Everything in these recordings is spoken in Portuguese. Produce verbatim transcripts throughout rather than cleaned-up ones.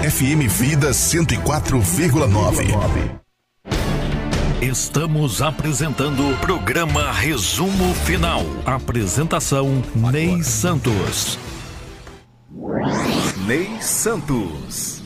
F M Vida cento e quatro vírgula nove. Estamos apresentando o programa Resumo Final. Apresentação Ney Santos. Ney Santos.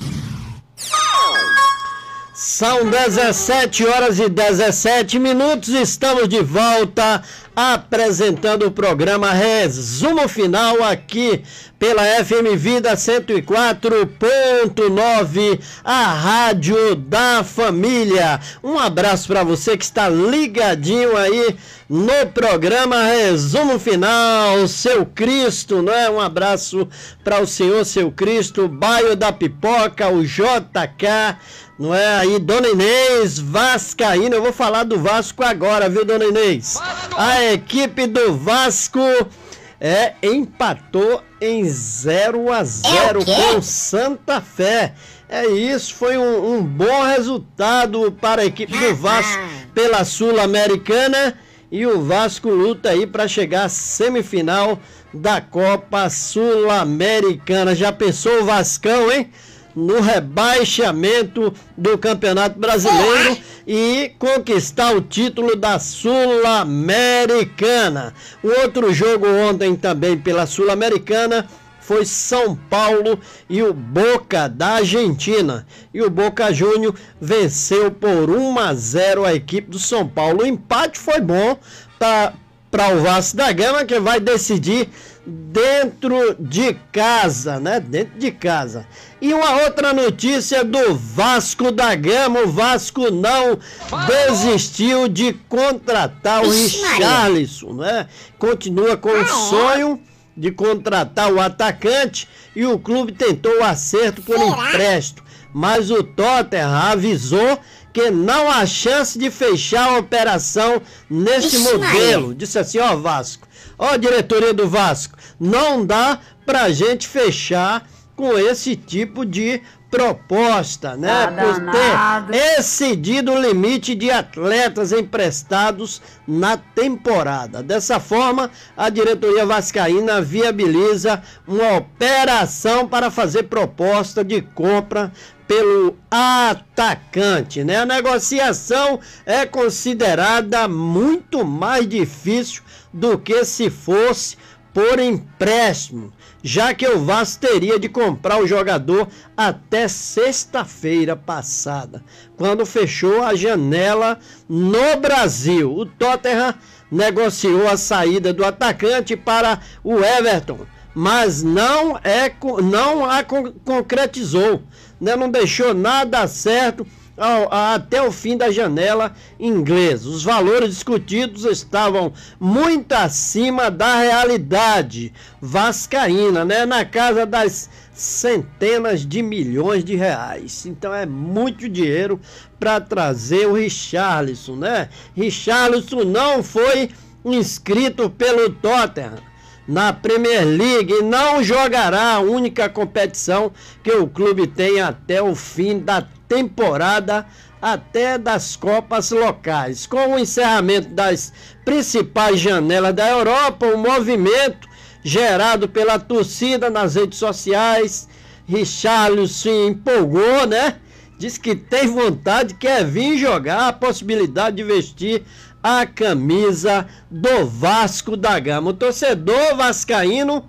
São dezessete horas e dezessete minutos, estamos de volta apresentando o programa Resumo Final aqui pela F M Vida cento e quatro ponto nove, a rádio da família. Um abraço para você que está ligadinho aí no programa Resumo Final, seu Cristo, não é? Um abraço para o senhor, seu Cristo, Baio da Pipoca, o J K, não é? Aí, Dona Inês, Vascaína, eu vou falar do Vasco agora, viu, Dona Inês? A equipe do Vasco é, empatou em zero a zero com Santa Fé. É isso, foi um, um bom resultado para a equipe do Vasco pela Sul-Americana, e o Vasco luta aí para chegar à semifinal da Copa Sul-Americana. Já pensou o Vascão, hein? No rebaixamento do Campeonato Brasileiro e conquistar o título da Sul-Americana. O outro jogo ontem também pela Sul-Americana foi São Paulo e o Boca da Argentina. E o Boca Júnior venceu por um a zero a equipe do São Paulo. O empate foi bom para o Vasco da Gama, que vai decidir dentro de casa, né? Dentro de casa. E uma outra notícia do Vasco da Gama: o Vasco não desistiu de contratar o Richarlison, né? Continua com o sonho de contratar o atacante e o clube tentou o acerto por empréstimo, mas o Tottenham avisou que não há chance de fechar a operação neste modelo. Disse assim: ó, Vasco, ó, diretoria do Vasco, não dá pra gente fechar com esse tipo de proposta, né? Por ter excedido o limite de atletas emprestados na temporada. Dessa forma, a diretoria vascaína viabiliza uma operação para fazer proposta de compra pelo atacante, né? A negociação é considerada muito mais difícil do que se fosse por empréstimo, já que o Vasco teria de comprar o jogador até sexta-feira passada, quando fechou a janela no Brasil. O Tottenham negociou a saída do atacante para o Everton, mas não, é, não a concretizou, né? Não deixou nada certo ao, até o fim da janela inglesa. Os valores discutidos estavam muito acima da realidade vascaína, né? Na casa das centenas de milhões de reais. Então é muito dinheiro para trazer o Richarlison, né? Richarlison não foi inscrito pelo Tottenham na Premier League e não jogará a única competição que o clube tem até o fim da temporada, até das Copas locais. Com o encerramento das principais janelas da Europa, o movimento gerado pela torcida nas redes sociais, Richarlison se empolgou, né? Diz que tem vontade, quer vir jogar, a possibilidade de vestir a camisa do Vasco da Gama. O torcedor vascaíno,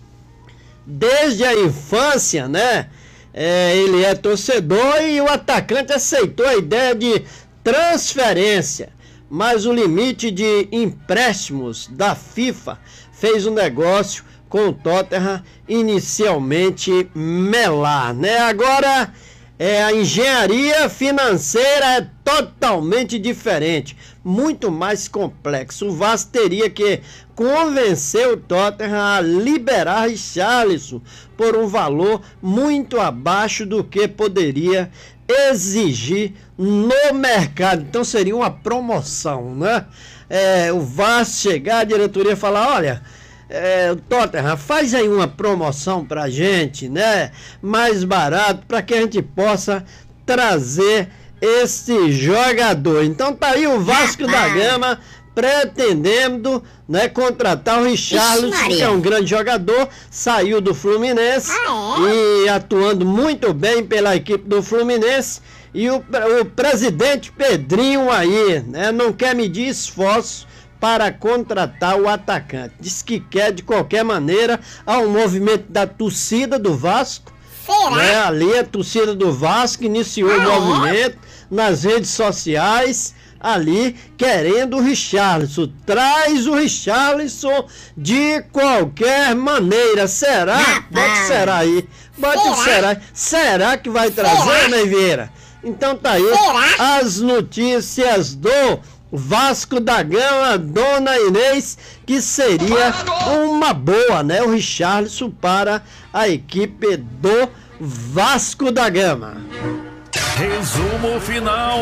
desde a infância, né? É, ele é torcedor e o atacante aceitou a ideia de transferência, mas o limite de empréstimos da FIFA fez um negócio com o Tottenham inicialmente melar, né? Agora é, a engenharia financeira é totalmente diferente, muito mais complexo. O Vasco teria que convencer o Tottenham a liberar Richarlison por um valor muito abaixo do que poderia exigir no mercado. Então seria uma promoção, né? É, o Vasco chegar, a diretoria falar: olha, É, Tottenham, faz aí uma promoção pra gente, né? Mais barato, para que a gente possa trazer esse jogador. Então tá aí o Vasco da Gama pretendendo, né, contratar o Richarlison, que é um grande jogador, saiu do Fluminense ah, é? e atuando muito bem pela equipe do Fluminense. E o, o presidente Pedrinho aí, né, não quer medir esforço para contratar o atacante. Diz que quer de qualquer maneira. Há um movimento da torcida do Vasco. Né, ali a torcida do Vasco iniciou ah, o movimento é? nas redes sociais, ali querendo o Richarlison. Traz o Richarlison de qualquer maneira. Será? Ah, Bota o será aí. Bota será? o será. Será que vai trazer, Ney Vieira? Então tá aí será? as notícias do Vasco da Gama, Dona Inês, que seria uma boa, né? O Richarlison para a equipe do Vasco da Gama. Resumo final.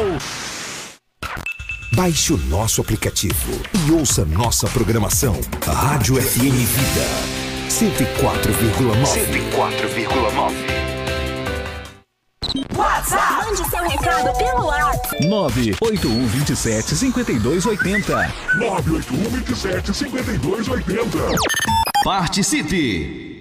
Baixe o nosso aplicativo e ouça nossa programação. Rádio F M Vida cento e quatro vírgula nove. cento e quatro vírgula nove. WhatsApp. Mande seu recado pelo WhatsApp. nove oito um dois sete cinco dois oito zero. nove oito um dois sete cinco dois oito zero. Participe!